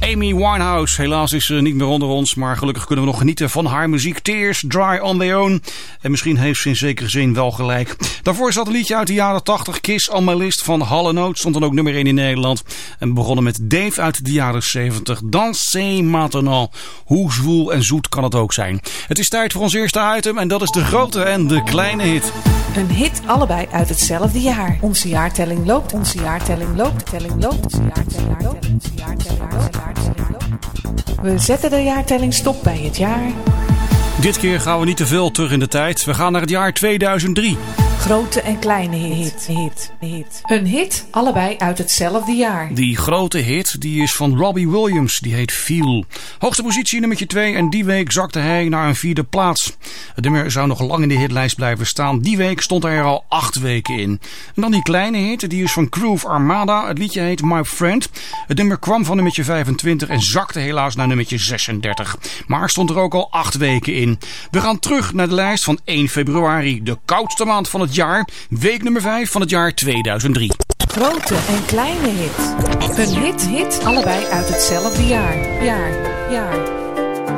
Amy Winehouse. Helaas is ze niet meer onder ons, maar gelukkig kunnen we nog genieten van haar muziek. Tears Dry on Their Own. En misschien heeft ze in zekere zin wel gelijk. Daarvoor zat een liedje uit de jaren 80. Kiss on My List van Hall & Oates. Stond dan ook nummer 1 in Nederland. En we begonnen met Dave uit de jaren 70. Dansez maintenant. Hoe zwoel en zoet kan het ook zijn. Het is tijd voor ons eerste item en dat is de grote en de kleine hit. Een hit allebei uit hetzelfde jaar. Onze jaartelling loopt, onze jaartelling loopt, telling loopt, onze jaartelling loopt, onze jaartelling loopt, jaartelling loopt. We zetten de jaartelling stop bij het jaar. Dit keer gaan we niet te veel terug in de tijd. We gaan naar het jaar 2003. Grote en kleine hit. Een hit, allebei uit hetzelfde jaar. Die grote hit die is van Robbie Williams. Die heet Feel. Hoogste positie nummertje 2 en die week zakte hij naar een 4e plaats. Het nummer zou nog lang in de hitlijst blijven staan. Die week stond hij er al 8 weken in. En dan die kleine hit, die is van Groove Armada. Het liedje heet My Friend. Het nummer kwam van nummertje 25 en zakte helaas naar nummertje 36. Maar stond er ook al 8 weken in. We gaan terug naar de lijst van 1 februari. De koudste maand van het jaar. Week nummer 5 van het jaar 2003. Grote en kleine hit. Een hit, allebei uit hetzelfde jaar.